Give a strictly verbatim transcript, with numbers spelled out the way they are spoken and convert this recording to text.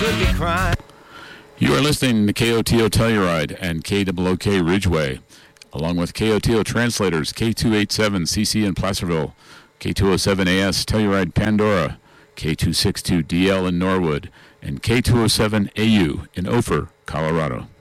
could be crying. You are listening to K O T O Telluride and K O O K Ridgeway, along with K O T O translators K two eighty-seven C C in Placerville, K two oh seven A S Telluride Pandora, K two sixty-two D L in Norwood, and K two oh seven A U in Ophir, Colorado.